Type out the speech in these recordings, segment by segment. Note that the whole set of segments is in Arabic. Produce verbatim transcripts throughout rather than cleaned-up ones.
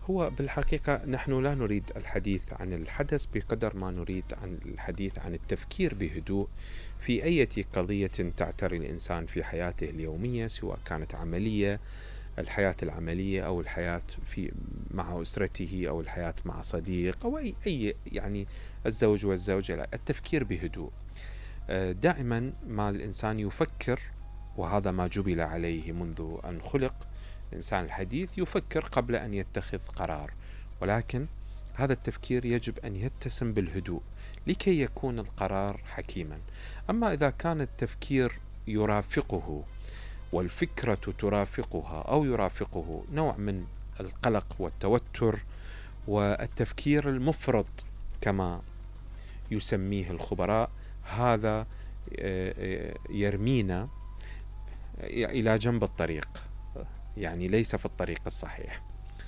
هو بالحقيقة نحن لا نريد الحديث عن الحدث بقدر ما نريد عن الحديث عن التفكير بهدوء في أي قضية تعتري الإنسان في حياته اليومية، سواء كانت عملية، الحياة العملية، أو الحياة في مع أسرته، أو الحياة مع صديق، أو أي, أي يعني الزوج والزوجة. التفكير بهدوء دائما ما الإنسان يفكر، وهذا ما جبل عليه منذ أن خلق الإنسان الحديث، يفكر قبل أن يتخذ قرار، ولكن هذا التفكير يجب أن يتسم بالهدوء لكي يكون القرار حكيما. أما إذا كان التفكير يرافقه والفكرة ترافقها أو يرافقه نوع من القلق والتوتر والتفكير المفرط كما يسميه الخبراء، هذا يرمينا إلى جنب الطريق، يعني ليس في الطريق الصحيح.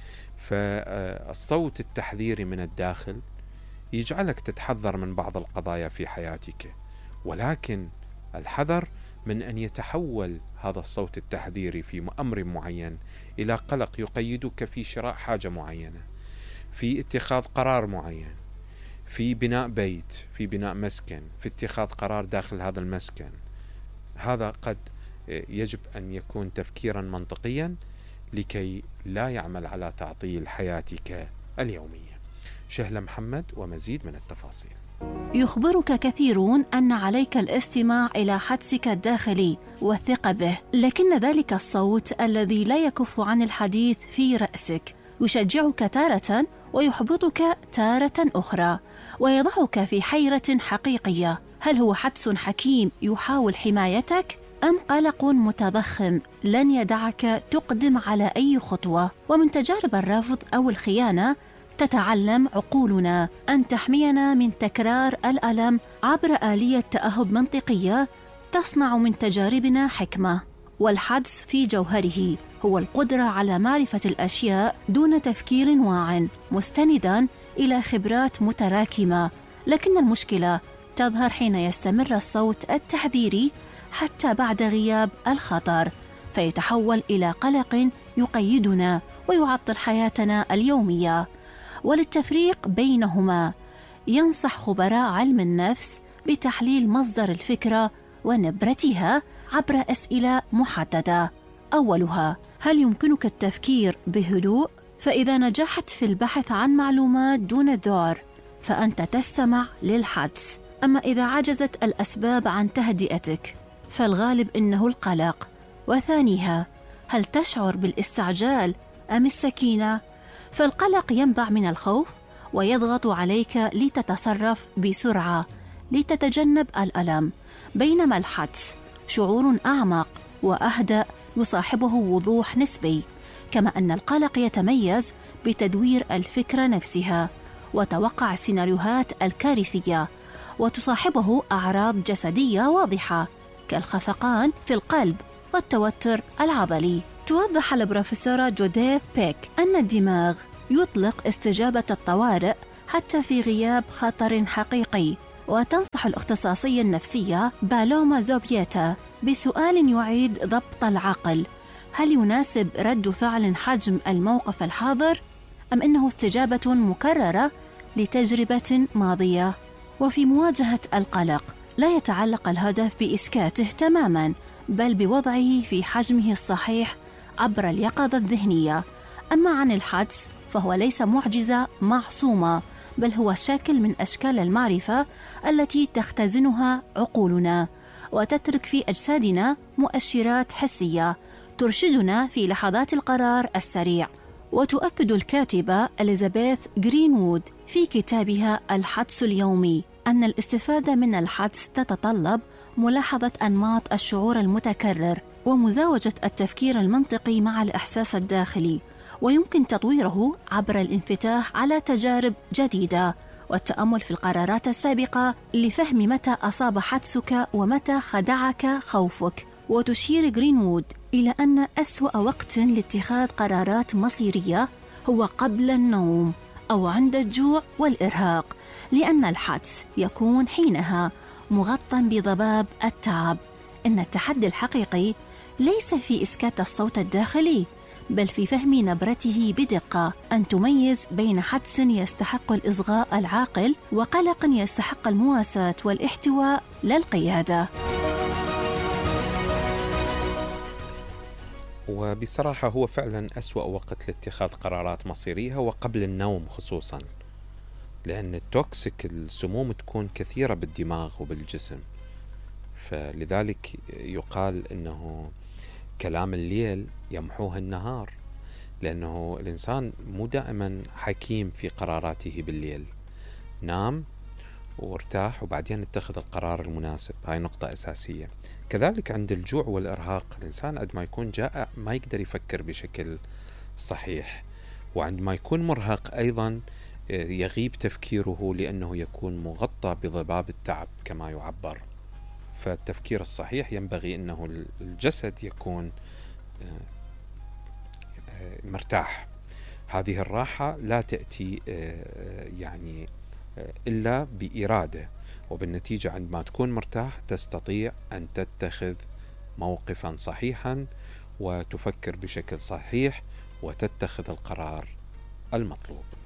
فالصوت التحذيري من الداخل يجعلك تتحذر من بعض القضايا في حياتك، ولكن الحذر من أن يتحول هذا الصوت التحذيري في أمر معين إلى قلق يقيدك في شراء حاجة معينة، في اتخاذ قرار معين، في بناء بيت، في بناء مسكن، في اتخاذ قرار داخل هذا المسكن. هذا قد يجب أن يكون تفكيرا منطقيا لكي لا يعمل على تعطيل حياتك اليومية. شهلة محمد ومزيد من التفاصيل. يخبرك كثيرون أن عليك الاستماع إلى حدسك الداخلي والثقة به، لكن ذلك الصوت الذي لا يكف عن الحديث في رأسك يشجعك تارة ويحبطك تارة أخرى، ويضعك في حيرة حقيقية. هل هو حدس حكيم يحاول حمايتك، أم قلق متضخم لن يدعك تقدم على أي خطوة؟ ومن تجارب الرفض أو الخيانة تتعلم عقولنا أن تحمينا من تكرار الألم عبر آلية تأهب منطقية تصنع من تجاربنا حكمة. والحدس في جوهره هو القدرة على معرفة الأشياء دون تفكير واع، مستندا إلى خبرات متراكمة. لكن المشكلة تظهر حين يستمر الصوت التحذيري حتى بعد غياب الخطر، فيتحول إلى قلق يقيدنا ويعطل حياتنا اليومية. وللتفريق بينهما ينصح خبراء علم النفس بتحليل مصدر الفكرة ونبرتها عبر أسئلة محددة. أولها: هل يمكنك التفكير بهدوء؟ فإذا نجحت في البحث عن معلومات دون ذعر فأنت تستمع للحدس. أما إذا عجزت الأسباب عن تهدئتك فالغالب إنه القلق. وثانيها: هل تشعر بالاستعجال أم السكينة؟ فالقلق ينبع من الخوف ويضغط عليك لتتصرف بسرعة لتتجنب الألم، بينما الحدس شعور أعمق وأهدأ يصاحبه وضوح نسبي. كما أن القلق يتميز بتدوير الفكرة نفسها وتوقع السيناريوهات الكارثية، وتصاحبه أعراض جسدية واضحة كالخفقان في القلب والتوتر العضلي. توضح البروفيسورة جوديث بيك أن الدماغ يطلق استجابة الطوارئ حتى في غياب خطر حقيقي، وتنصح الاختصاصية النفسية بالوما زوبيتا بسؤال يعيد ضبط العقل: هل يناسب رد فعل حجم الموقف الحاضر، أم إنه استجابة مكررة لتجربة ماضية؟ وفي مواجهة القلق لا يتعلق الهدف بإسكاته تماما، بل بوضعه في حجمه الصحيح عبر اليقظة الذهنية. أما عن الحدس فهو ليس معجزة معصومة، بل هو شكل من أشكال المعرفة التي تختزنها عقولنا وتترك في أجسادنا مؤشرات حسية ترشدنا في لحظات القرار السريع. وتؤكد الكاتبة إليزابيث غرينوود في كتابها الحدس اليومي أن الاستفادة من الحدس تتطلب ملاحظة أنماط الشعور المتكرر ومزاوجة التفكير المنطقي مع الإحساس الداخلي، ويمكن تطويره عبر الانفتاح على تجارب جديدة والتأمل في القرارات السابقة لفهم متى أصاب حدسك ومتى خدعك خوفك. وتشير غرينوود إلى أن أسوأ وقت لاتخاذ قرارات مصيرية هو قبل النوم أو عند الجوع والإرهاق، لأن الحدس يكون حينها مغطى بضباب التعب. إن التحدي الحقيقي ليس في إسكات الصوت الداخلي، بل في فهم نبرته بدقة، أن تميز بين حدس يستحق الإصغاء العاقل وقلق يستحق المواساة والاحتواء لا القيادة. وبصراحة هو فعلا أسوأ وقت لاتخاذ قرارات مصيرية هو قبل النوم خصوصا، لأن التوكسيك السموم تكون كثيرة بالدماغ وبالجسم، فلذلك يقال أنه كلام الليل يمحوه النهار، لأنه الإنسان مو دائما حكيم في قراراته بالليل. نام وارتاح وبعدين اتخذ القرار المناسب، هاي نقطة أساسية. كذلك عند الجوع والإرهاق، الإنسان عندما يكون جائع ما يقدر يفكر بشكل صحيح، وعندما يكون مرهق أيضا يغيب تفكيره لأنه يكون مغطى بضباب التعب كما يعبر. فالتفكير الصحيح ينبغي أنه الجسد يكون مرتاح. هذه الراحة لا تأتي يعني إلا بإرادة، وبالنتيجة عندما تكون مرتاح تستطيع أن تتخذ موقفا صحيحا وتفكر بشكل صحيح وتتخذ القرار المطلوب.